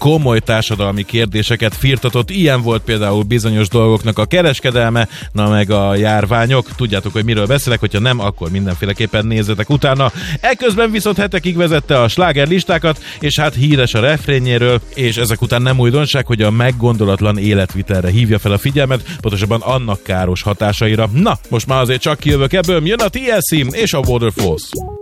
komoly társadalmi kérdéseket firtatott. Ilyen volt például bizonyos dolgoknak a kereskedelme, na meg a járványok. Tudjátok, hogy miről beszélek, hogyha nem, akkor mindenféleképpen nézzetek utána. Eközben viszont hetekig vezette a slágerlistákat, és hát híres a refrénjéről, és ezek után nem újdonság, hogy a meggondolatlan életvitelre hívja fel a figyelmet, pontosabban annak káros hatásaira. Na, most már azért csak kijövök ebből, jön a TLC és a Waterfalls.